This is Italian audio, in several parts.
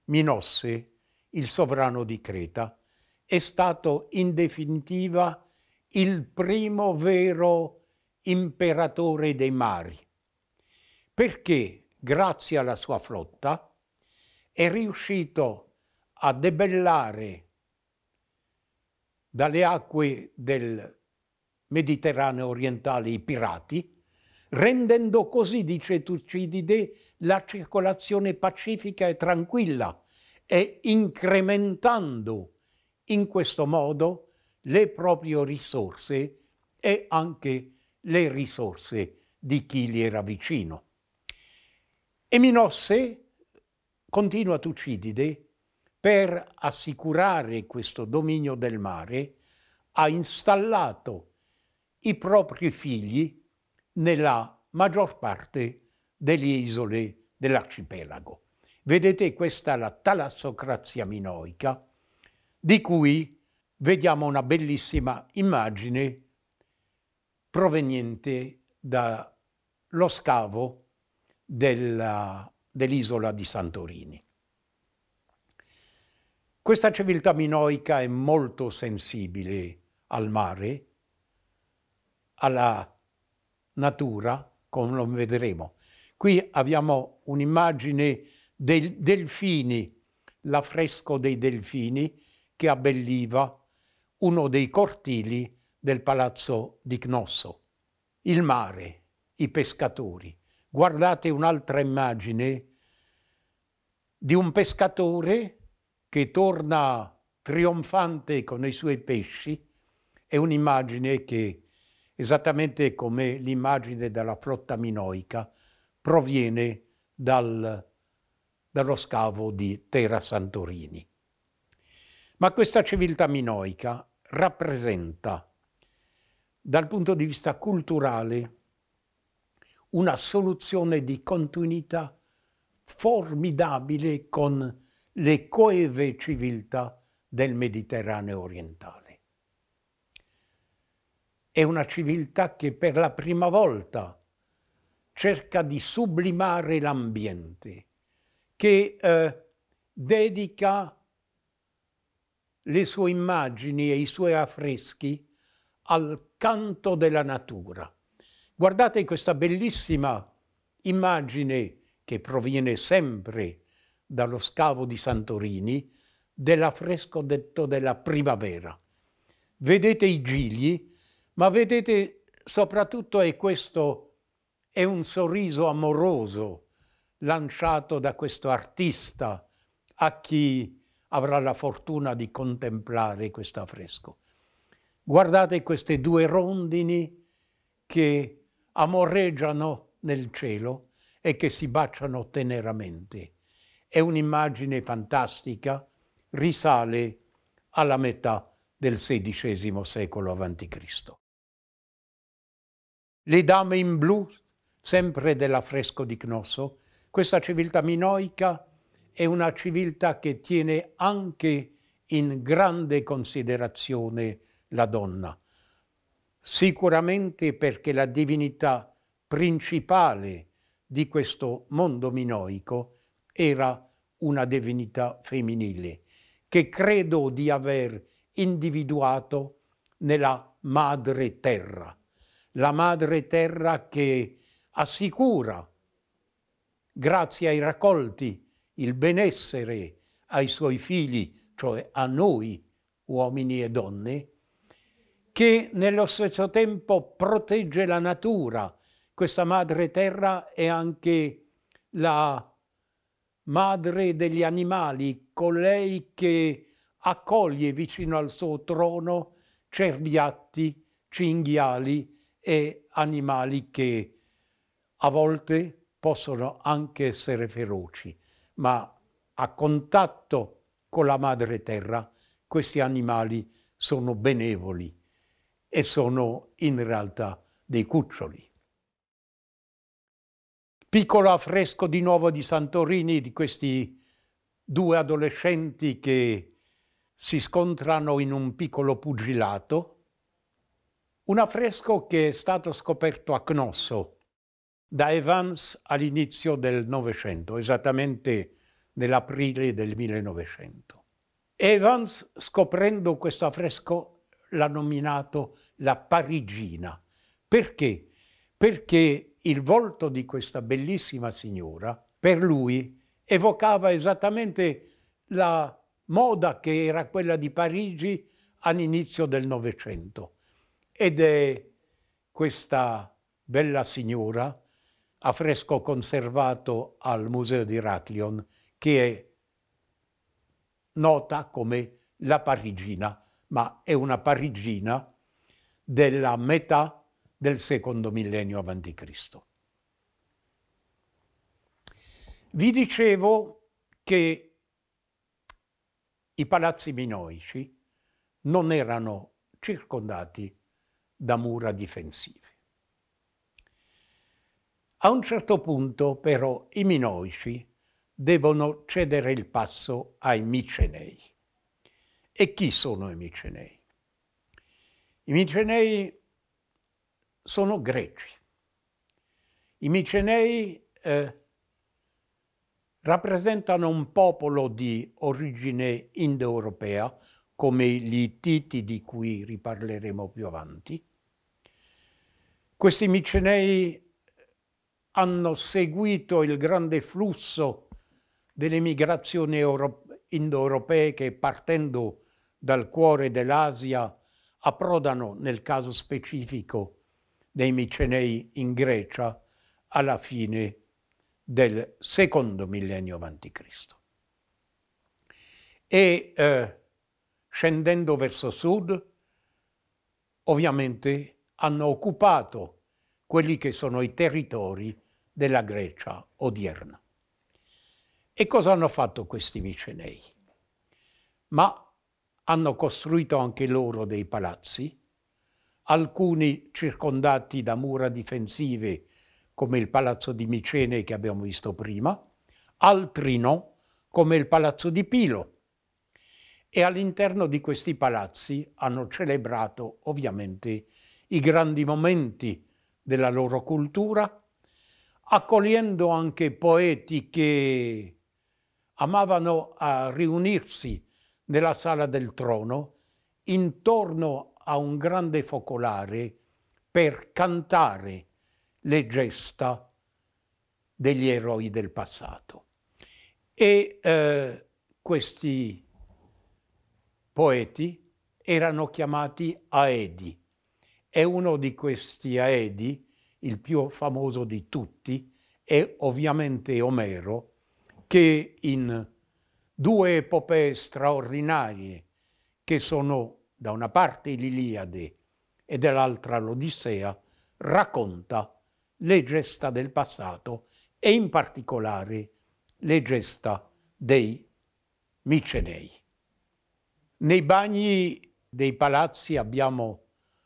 Minosse, il sovrano di Creta, è stato in definitiva il primo vero imperatore dei mari, perché grazie alla sua flotta è riuscito a debellare dalle acque del Mediterraneo orientale i pirati, rendendo così, dice Tucidide, la circolazione pacifica e tranquilla e incrementando in questo modo le proprie risorse e anche le risorse di chi gli era vicino. E Minosse, continua Tucidide, per assicurare questo dominio del mare, ha installato i propri figli nella maggior parte delle isole dell'arcipelago. Vedete, questa è la talassocrazia minoica, di cui vediamo una bellissima immagine proveniente dallo scavo dell'isola di Santorini. Questa civiltà minoica è molto sensibile al mare, alla natura, come lo vedremo. Qui abbiamo un'immagine dei delfini, l'affresco dei delfini che abbelliva uno dei cortili del palazzo di Cnosso. Il mare, i pescatori. Guardate un'altra immagine di un pescatore che torna trionfante con i suoi pesci. È un'immagine che, esattamente come l'immagine della flotta minoica, proviene dallo scavo di Terra Santorini. Ma questa civiltà minoica rappresenta, dal punto di vista culturale, una soluzione di continuità formidabile con le coeve civiltà del Mediterraneo orientale. È una civiltà che per la prima volta cerca di sublimare l'ambiente, che dedica le sue immagini e i suoi affreschi al canto della natura. Guardate questa bellissima immagine che proviene sempre dallo scavo di Santorini, dell'affresco detto della primavera. Vedete i gigli, ma vedete soprattutto, e questo è un sorriso amoroso lanciato da questo artista a chi avrà la fortuna di contemplare questo affresco. Guardate queste due rondini che amoreggiano nel cielo e che si baciano teneramente. È un'immagine fantastica, risale alla metà del XVI secolo a.C. Le dame in blu, sempre dell'affresco di Cnosso, questa civiltà minoica è una civiltà che tiene anche in grande considerazione la donna, sicuramente perché la divinità principale di questo mondo minoico era una divinità femminile, che credo di aver individuato nella madre terra, la madre terra che assicura, grazie ai raccolti, il benessere ai suoi figli, cioè a noi, uomini e donne, che nello stesso tempo protegge la natura. Questa madre terra è anche la madre degli animali, colei che accoglie vicino al suo trono cerbiatti, cinghiali e animali che a volte possono anche essere feroci, ma a contatto con la madre terra questi animali sono benevoli e sono in realtà dei cuccioli. Piccolo affresco di nuovo di Santorini, di questi due adolescenti che si scontrano in un piccolo pugilato. Un affresco che è stato scoperto a Cnosso da Evans all'inizio del Novecento, esattamente nell'aprile del 1900. Evans, scoprendo questo affresco, l'ha nominato la Parigina. Perché? Perché il volto di questa bellissima signora, per lui, evocava esattamente la moda che era quella di Parigi all'inizio del Novecento. Ed è questa bella signora, affresco conservato al Museo di Heraklion, che è nota come la Parigina, ma è una Parigina della metà del secondo millennio a.C. Vi dicevo che i palazzi minoici non erano circondati da mura difensive. A un certo punto, però, i minoici devono cedere il passo ai Micenei. E chi sono i Micenei? I Micenei sono greci. I Micenei rappresentano un popolo di origine indoeuropea, come gli Ittiti, di cui riparleremo più avanti. Questi Micenei hanno seguito il grande flusso delle migrazioni indoeuropee che, partendo dal cuore dell'Asia, approdano, nel caso specifico dei Micenei, in Grecia alla fine del secondo millennio a.C. E scendendo verso sud, ovviamente hanno occupato quelli che sono i territori della Grecia odierna. E cosa hanno fatto questi Micenei? Ma hanno costruito anche loro dei palazzi, alcuni circondati da mura difensive, come il palazzo di Micene che abbiamo visto prima, altri no, come il palazzo di Pilo. E all'interno di questi palazzi hanno celebrato ovviamente i grandi momenti della loro cultura, accogliendo anche poeti che amavano a riunirsi nella sala del trono intorno a un grande focolare per cantare le gesta degli eroi del passato. E questi poeti erano chiamati Aedi. E uno di questi Aedi, il più famoso di tutti, è ovviamente Omero, che in due epopee straordinarie, che sono da una parte l'Iliade e dall'altra l'Odissea, racconta le gesta del passato e in particolare le gesta dei Micenei. Nei bagni dei palazzi abbiamo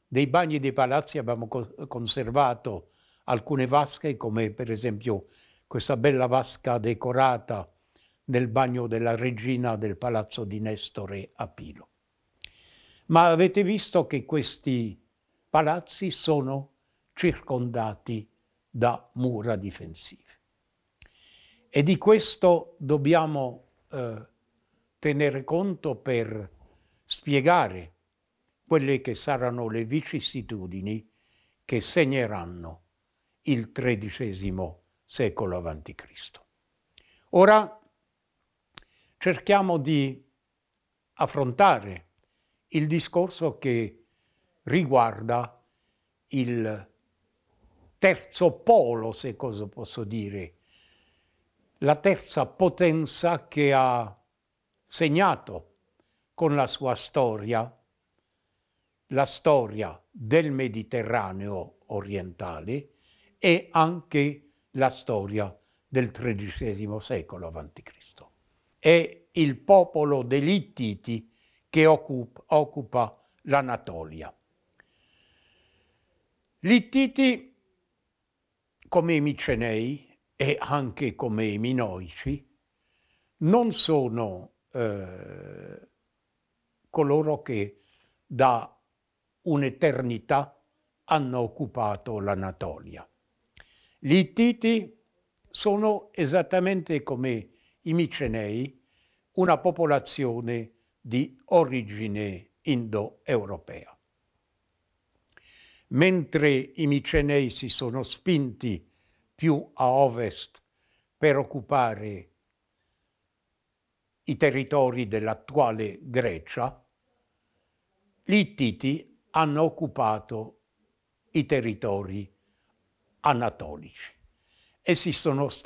conservato alcune vasche, come per esempio questa bella vasca decorata nel bagno della regina del palazzo di Nestore a Pilo. Ma avete visto che questi palazzi sono circondati da mura difensive. E di questo dobbiamo tenere conto per spiegare quelle che saranno le vicissitudini che segneranno il XIII secolo a.C. Ora cerchiamo di affrontare il discorso che riguarda il terzo polo, se cosa posso dire, la terza potenza che ha segnato con la sua storia la storia del Mediterraneo orientale e anche la storia del XIII secolo a.C. È il popolo degli Ittiti che occupa l'Anatolia. Gli Ittiti, come i Micenei e anche come i Minoici, non sono coloro che da un'eternità hanno occupato l'Anatolia. Gli Ittiti sono esattamente come i Micenei, una popolazione di origine indoeuropea. Mentre i Micenei si sono spinti più a ovest per occupare i territori dell'attuale Grecia, gli Ittiti hanno occupato i territori anatolici e si sono